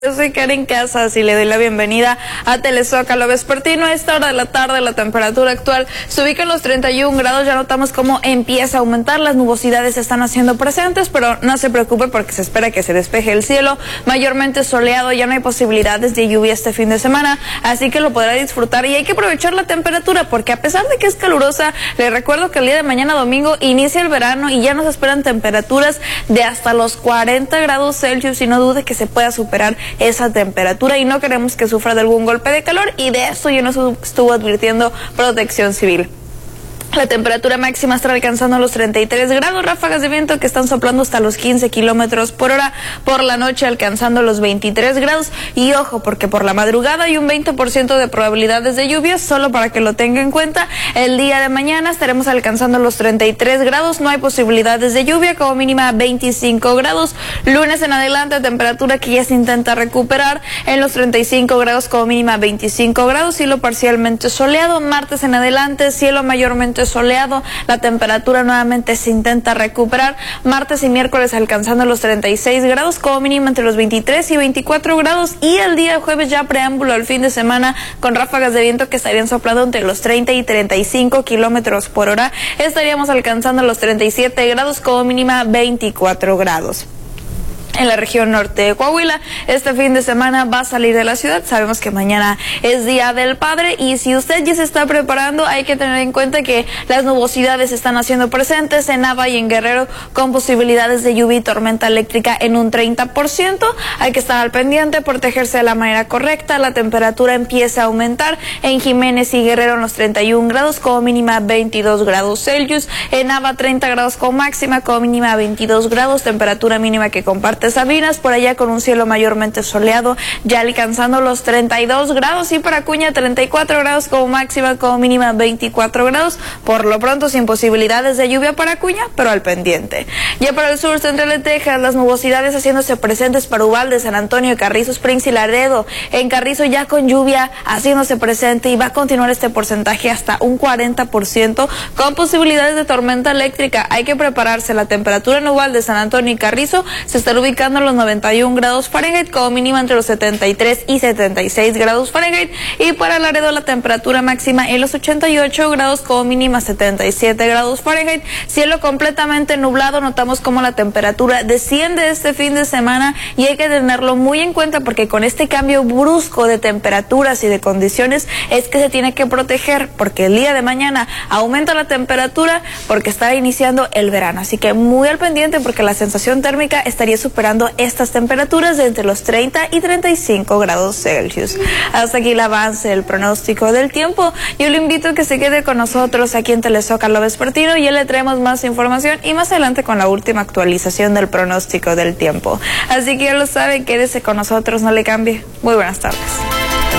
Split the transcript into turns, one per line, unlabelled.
Yo soy Karen Casas y le doy la bienvenida a Telezócalo Vespertino. A esta hora de la tarde la temperatura actual se ubica en los 31 grados. Ya notamos cómo empieza a aumentar. Las nubosidades se están haciendo presentes, pero no se preocupe porque se espera que se despeje el cielo. Mayormente soleado, ya no hay posibilidades de lluvia este fin de semana, así que lo podrá disfrutar y hay que aprovechar la temperatura porque a pesar de que es calurosa, le recuerdo que el día de mañana domingo inicia el verano y ya nos esperan temperaturas de hasta los 40 grados Celsius y no dude que se pueda superar esa temperatura y no queremos que sufra de algún golpe de calor y de esto ya nos estuvo advirtiendo Protección Civil. La temperatura máxima estará alcanzando los 33 grados, ráfagas de viento que están soplando hasta los 15 kilómetros por hora, por la noche alcanzando los 23 grados y ojo porque por la madrugada hay un 20% de probabilidades de lluvia, solo para que lo tenga en cuenta. El día de mañana estaremos alcanzando los 33 grados, no hay posibilidades de lluvia, como mínima 25 grados. Lunes en adelante temperatura que ya se intenta recuperar en los 35 grados, como mínima 25 grados, cielo parcialmente soleado. Martes en adelante cielo mayormente soleado, la temperatura nuevamente se intenta recuperar, martes y miércoles alcanzando los 36 grados, como mínimo entre los 23 y 24 grados, y el día jueves ya preámbulo al fin de semana con ráfagas de viento que estarían soplando entre los 30 y 35 kilómetros por hora, estaríamos alcanzando los 37 grados, como mínima 24 grados. En la región norte de Coahuila, este fin de semana va a salir de la ciudad. Sabemos que mañana es Día del Padre y si usted ya se está preparando, hay que tener en cuenta que las nubosidades se están haciendo presentes en Nava y en Guerrero con posibilidades de lluvia y tormenta eléctrica en un 30%. Hay que estar al pendiente, protegerse de la manera correcta. La temperatura empieza a aumentar en Jiménez y Guerrero en los 31 grados, como mínima 22 grados Celsius. En Nava 30 grados como máxima, como mínima 22 grados. Temperatura mínima que comparte Sabinas, por allá con un cielo mayormente soleado, ya alcanzando los 32 grados y para Acuña 34 grados como máxima, como mínima 24 grados. Por lo pronto sin posibilidades de lluvia para Acuña, pero al pendiente. Ya para el sur central de Texas, las nubosidades haciéndose presentes para Uvalde, San Antonio, Carrizo Springs y Laredo. En Carrizo ya con lluvia haciéndose presente y va a continuar este porcentaje hasta un 40% con posibilidades de tormenta eléctrica. Hay que prepararse. La temperatura en Uvalde, San Antonio y Carrizo se estará ubicando en los 91 grados Fahrenheit, como mínima entre los 73 y 76 grados Fahrenheit, y para Laredo la temperatura máxima en los 88 grados, como mínima 77 grados Fahrenheit. Cielo completamente nublado, notamos como la temperatura desciende este fin de semana y hay que tenerlo muy en cuenta porque con este cambio brusco de temperaturas y de condiciones es que se tiene que proteger porque el día de mañana aumenta la temperatura porque está iniciando el verano, así que muy al pendiente porque la sensación térmica estaría superando estas temperaturas de entre los 30 y 35 grados Celsius. Hasta aquí el avance del pronóstico del tiempo. Yo le invito a que se quede con nosotros aquí en Telezócalo Vespertino y ya le traemos más información y más adelante con la última actualización del pronóstico del tiempo. Así que ya lo sabe, quédese con nosotros, no le cambie. Muy buenas tardes.